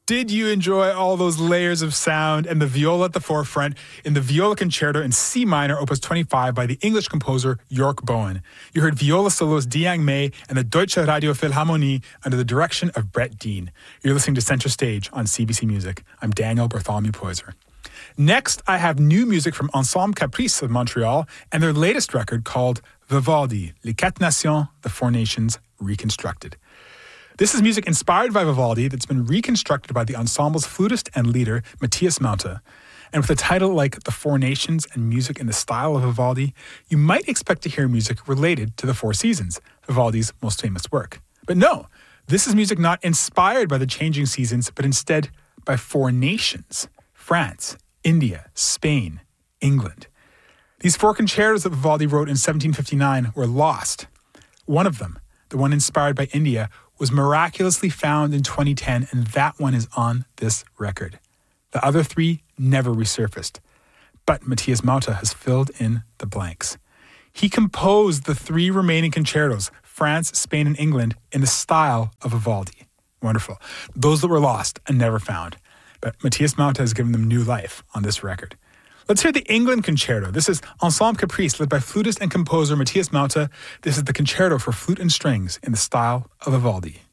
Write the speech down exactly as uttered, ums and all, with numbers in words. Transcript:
Did you enjoy all those layers of sound and the viola at the forefront in the Viola Concerto in C minor, opus twenty-five, by the English composer York Bowen? You heard viola soloist Diang May and the Deutsche Radio Philharmonie under the direction of Brett Dean. You're listening to Center Stage on C B C Music. I'm Daniel Bartholomew Poyser. Next, I have new music from Ensemble Caprice of Montreal and their latest record called Vivaldi, Les Quatre Nations, the Four Nations Reconstructed. This is music inspired by Vivaldi that's been reconstructed by the ensemble's flutist and leader, Matthias Mauta. And with a title like The Four Nations and music in the style of Vivaldi, you might expect to hear music related to the Four Seasons, Vivaldi's most famous work. But no, this is music not inspired by the changing seasons, but instead by four nations: France, India, Spain, England. These four concertos that Vivaldi wrote in seventeen fifty-nine were lost. One of them, the one inspired by India, was miraculously found in twenty ten, and that one is on this record. The other three never resurfaced, but Matthias Mauta has filled in the blanks. He composed the three remaining concertos, France, Spain, and England, in the style of Vivaldi. Wonderful. Those that were lost and never found. But Matthias Mauta has given them new life on this record. Let's hear the England Concerto. This is Ensemble Caprice, led by flutist and composer Matthias Mauta. This is the concerto for flute and strings in the style of Vivaldi.